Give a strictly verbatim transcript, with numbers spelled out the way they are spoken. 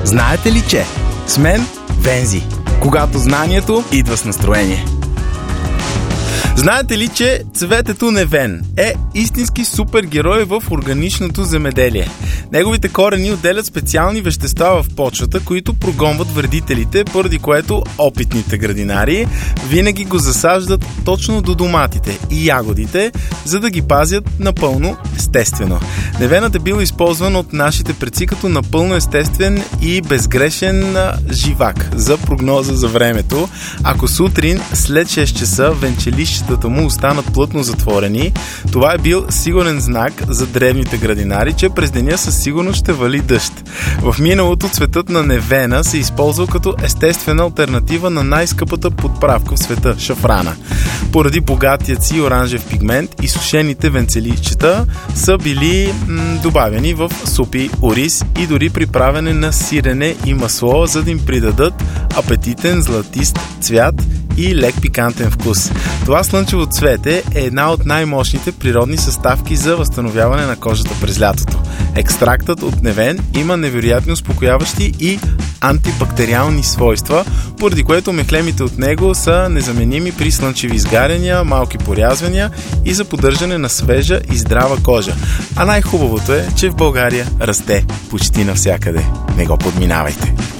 Знаете ли, че с мен Вензи, когато знанието идва с настроение. Знаете ли, че цветето Невен е истински супергерой в органичното земеделие? Неговите корени отделят специални вещества в почвата, които прогонват вредителите, поради което опитните градинари винаги го засаждат точно до доматите и ягодите, за да ги пазят напълно естествено. Невенът е бил използван от нашите предци като напълно естествен и безгрешен живак за прогноза за времето. Ако сутрин след шест часа венчелищата му останат плътно затворени, това е бил сигурен знак за древните градинари, че през деня със сигурност ще вали дъжд. В миналото цветът на Невена се използвал като естествена алтернатива на най-скъпата подправка в света – шафрана. Поради богатият си оранжев пигмент, изсушените венцелищчета са били м- добавени в супи, ориз и дори при правене на сирене и масло, за да им придадат апетитен златист цвят и лек пикантен вкус. Това слънчево цвете е една от най-мощните природни съставки за възстановяване на кожата през лятото. Екстрактът от Невен има невероятно успокояващи и антибактериални свойства, поради което мехлемите от него са незаменими при слънчеви изгаряния, малки порязвания и за поддържане на свежа и здрава кожа. А най-хубавото е, че в България расте почти навсякъде. Не го подминавайте!